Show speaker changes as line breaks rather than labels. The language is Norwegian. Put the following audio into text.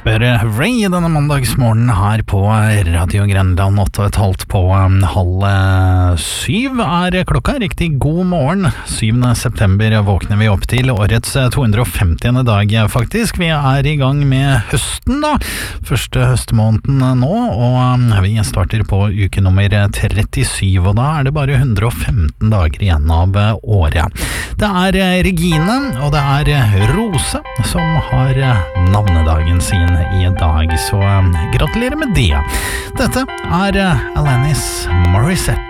Kasper Ray denne mandagsmorgenen her på Radio Grenland. 8:15 på 6:30 er klokka. Riktig god morgen. 7. september våkner vi opp til årets 250. dag faktisk. Vi er i gang med høsten da. Første høstmåneden nå, og vi starter på uke nummer 37, og da er det bare 115 dager igjen av året. Det er Regine, og det er Rose som har navnedagen sin i dag, så gratulerer med det. Dette er Alanis Morissette.